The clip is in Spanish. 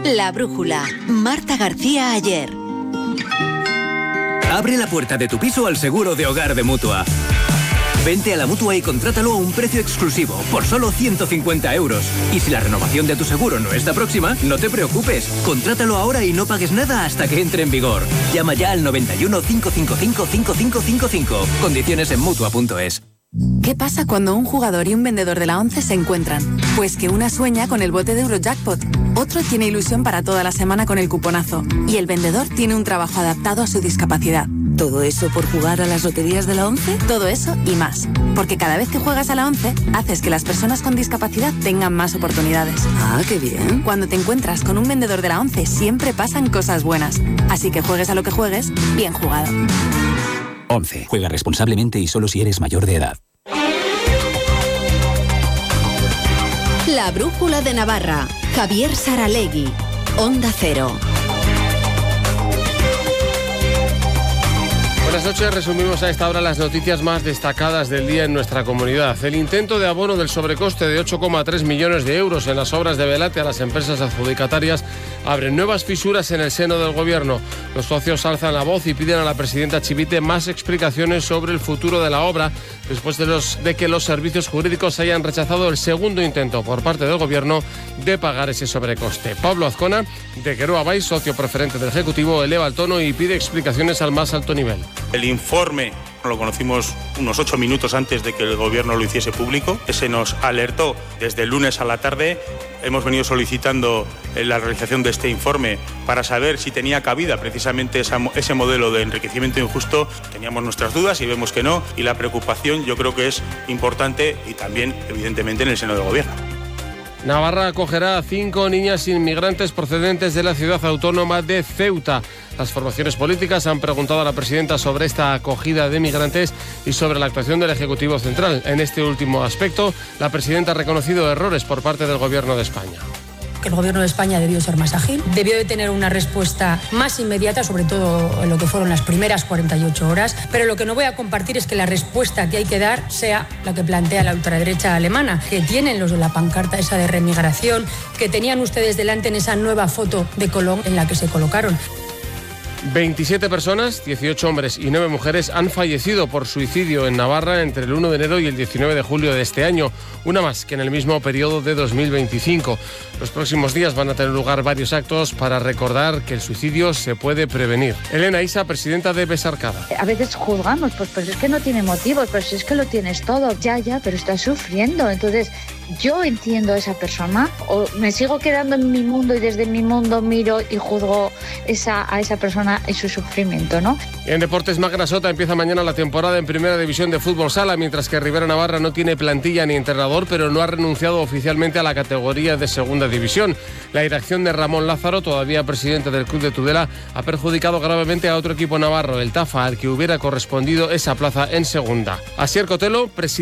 La Brújula. Marta García Ayer. Abre la puerta de tu piso al seguro de hogar de Mutua. Vente a la Mutua y contrátalo a un precio exclusivo, por solo 150 euros. Y si la renovación de tu seguro no está próxima, no te preocupes. Contrátalo ahora y no pagues nada hasta que entre en vigor. Llama ya al 91 555 5555. Condiciones en Mutua.es. ¿Qué pasa cuando un jugador y un vendedor de la ONCE se encuentran? Pues que una sueña con el bote de Eurojackpot, otro tiene ilusión para toda la semana con el cuponazo y el vendedor tiene un trabajo adaptado a su discapacidad. ¿Todo eso por jugar a las loterías de la ONCE? Todo eso y más. Porque cada vez que juegas a la ONCE, haces que las personas con discapacidad tengan más oportunidades. Ah, qué bien. Cuando te encuentras con un vendedor de la ONCE, siempre pasan cosas buenas. Así que juegues a lo que juegues, bien jugado. 11. Juega responsablemente y solo si eres mayor de edad. La Brújula de Navarra. Javier Saralegui. Onda Cero. Buenas noches, resumimos a esta hora las noticias más destacadas del día en nuestra comunidad. El intento de abono del sobrecoste de 8,3 millones de euros en las obras de Belate a las empresas adjudicatarias abre nuevas fisuras en el seno del gobierno. Los socios alzan la voz y piden a la presidenta Chivite más explicaciones sobre el futuro de la obra después de que los servicios jurídicos hayan rechazado el segundo intento por parte del gobierno de pagar ese sobrecoste. Pablo Azcona, de Geroa Bai, socio preferente del Ejecutivo, eleva el tono y pide explicaciones al más alto nivel. El informe lo conocimos unos 8 minutos antes de que el gobierno lo hiciese público. Se nos alertó desde el lunes a la tarde. Hemos venido solicitando la realización de este informe para saber si tenía cabida precisamente ese modelo de enriquecimiento injusto. Teníamos nuestras dudas y vemos que no. Y la preocupación yo creo que es importante y también, evidentemente, en el seno del gobierno. Navarra acogerá a 5 niñas inmigrantes procedentes de la ciudad autónoma de Ceuta. Las formaciones políticas han preguntado a la presidenta sobre esta acogida de migrantes y sobre la actuación del Ejecutivo Central. En este último aspecto, la presidenta ha reconocido errores por parte del Gobierno de España. Que el Gobierno de España debió ser más ágil, debió de tener una respuesta más inmediata, sobre todo en lo que fueron las primeras 48 horas, pero lo que no voy a compartir es que la respuesta que hay que dar sea la que plantea la ultraderecha alemana, que tienen los de la pancarta esa de remigración, que tenían ustedes delante en esa nueva foto de Colón en la que se colocaron. 27 personas, 18 hombres y 9 mujeres han fallecido por suicidio en Navarra entre el 1 de enero y el 19 de julio de este año, una más que en el mismo periodo de 2025. Los próximos días van a tener lugar varios actos para recordar que el suicidio se puede prevenir. Elena Isa, presidenta de Besarkada. A veces juzgamos, pues es que no tiene motivos, pues es que lo tienes todo, ya, pero está sufriendo. Entonces, yo entiendo a esa persona, o me sigo quedando en mi mundo y desde mi mundo miro y juzgo a esa persona y su sufrimiento, ¿no? En deportes, Magna Sota empieza mañana la temporada en Primera División de Fútbol Sala, mientras que Rivera Navarra no tiene plantilla ni entrenador, pero no ha renunciado oficialmente a la categoría de Segunda División. La iracción de Ramón Lázaro, todavía presidente del club de Tudela, ha perjudicado gravemente a otro equipo navarro, el Tafa, al que hubiera correspondido esa plaza en Segunda. Asier Cotelo, presidente